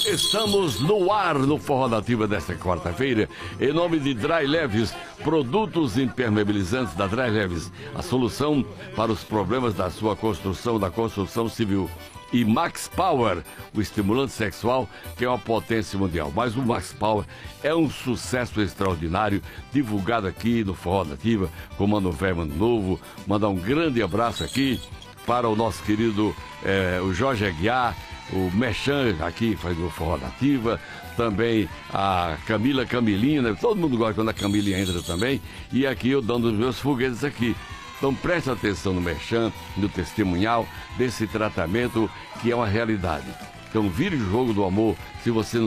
Estamos no ar no Forró Nativa desta quarta-feira, em nome de Dry Leves, produtos impermeabilizantes da Dry Leves, a solução para os problemas da sua construção, da construção civil. E Max Power, o estimulante sexual, que é uma potência mundial. Mas o Max Power é um sucesso extraordinário, divulgado aqui no Forró Nativa, com Mano Velho, Mano Novo. Mandar um grande abraço aqui para o nosso querido o Jorge Aguiar, o Merchan aqui faz o Forró Nativa, também a Camilinha, né? Todo mundo gosta quando a Camilinha entra também, e aqui eu dando os meus foguetes aqui. Então preste atenção no Merchan, no testemunhal desse tratamento que é uma realidade. Então vire o jogo do amor, se você não